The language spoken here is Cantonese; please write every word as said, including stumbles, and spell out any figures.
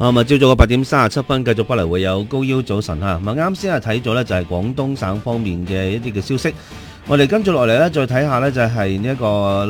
啊，咪朝早嘅八點三十七分，繼續不嚟會有高腰早晨嚇。咪啱先係睇咗呢，就係廣東省方面嘅一啲嘅消息。我哋跟住落嚟呢，再睇下呢，就係呢一個